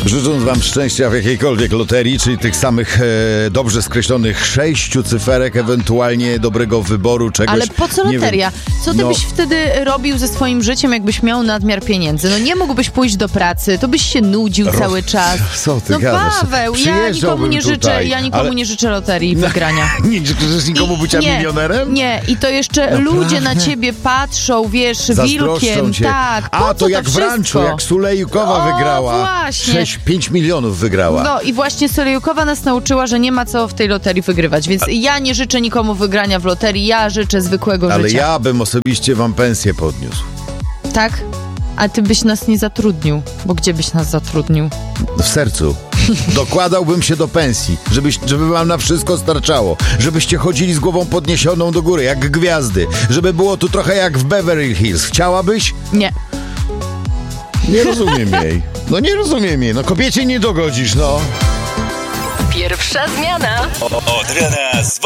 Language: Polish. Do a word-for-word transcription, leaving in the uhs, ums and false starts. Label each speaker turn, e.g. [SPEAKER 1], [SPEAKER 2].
[SPEAKER 1] Życząc wam szczęścia w jakiejkolwiek loterii, czyli tych samych e, dobrze skreślonych sześciu cyferek, ewentualnie dobrego wyboru czegoś.
[SPEAKER 2] Ale po co loteria? Co ty
[SPEAKER 1] no,
[SPEAKER 2] byś wtedy robił ze swoim życiem, jakbyś miał nadmiar pieniędzy? No nie mógłbyś pójść do pracy, to byś się nudził
[SPEAKER 1] Roz...
[SPEAKER 2] cały czas.
[SPEAKER 1] Co ty
[SPEAKER 2] no
[SPEAKER 1] gadasz?
[SPEAKER 2] Paweł, ja nikomu nie życzę,
[SPEAKER 1] tutaj,
[SPEAKER 2] ja nikomu
[SPEAKER 1] ale...
[SPEAKER 2] nie życzę loterii i wygrania.
[SPEAKER 1] Nie życzysz nikomu
[SPEAKER 2] I,
[SPEAKER 1] bycia
[SPEAKER 2] nie,
[SPEAKER 1] milionerem?
[SPEAKER 2] Nie, i to jeszcze
[SPEAKER 1] Naprawdę?
[SPEAKER 2] ludzie na ciebie patrzą, wiesz,
[SPEAKER 1] Zazdroszczą
[SPEAKER 2] wilkiem.
[SPEAKER 1] cię.
[SPEAKER 2] Tak, po
[SPEAKER 1] A,
[SPEAKER 2] co
[SPEAKER 1] to jak
[SPEAKER 2] to
[SPEAKER 1] w ranczu, jak Sulejkowa
[SPEAKER 2] o,
[SPEAKER 1] wygrała.
[SPEAKER 2] Właśnie.
[SPEAKER 1] sześć pięć milionów wygrała.
[SPEAKER 2] No i właśnie Solejukowa nas nauczyła, że nie ma co w tej loterii wygrywać, więc ja nie życzę nikomu wygrania w loterii, ja życzę zwykłego
[SPEAKER 1] Ale
[SPEAKER 2] życia.
[SPEAKER 1] ja bym osobiście wam pensję podniósł.
[SPEAKER 2] Tak? A ty byś nas nie zatrudnił, bo gdzie byś nas zatrudnił?
[SPEAKER 1] W sercu. Dokładałbym się do pensji, żebyś, żeby wam na wszystko starczało. Żebyście chodzili z głową podniesioną do góry, jak gwiazdy. Żeby było tu trochę jak w Beverly Hills. Chciałabyś?
[SPEAKER 2] Nie.
[SPEAKER 1] Nie rozumiem jej. No nie rozumiem jej. No kobiecie nie dogodzisz, no.
[SPEAKER 3] Pierwsza zmiana.
[SPEAKER 4] Od rana z